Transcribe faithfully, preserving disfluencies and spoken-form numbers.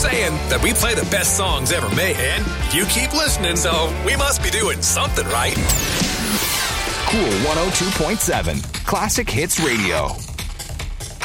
saying that we play the best songs ever made, and you keep listening, so we must be doing something right. Cool one oh two point seven, Classic Hits Radio.